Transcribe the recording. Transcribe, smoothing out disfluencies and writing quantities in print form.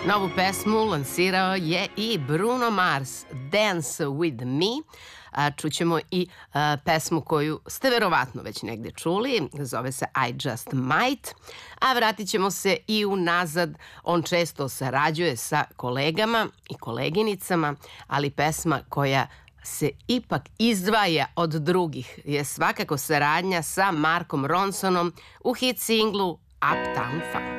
Novu pesmu lansirao je i Bruno Mars, Dance With Me. Čućemo i pesmu koju ste verovatno već negde čuli, zove se I Just Might, a vratit ćemo se i unazad. On često sarađuje sa kolegama i koleginicama, ali pesma koja se ipak izdvaja od drugih je svakako saradnja sa Markom Ronsonom u hit singlu Uptown Funk.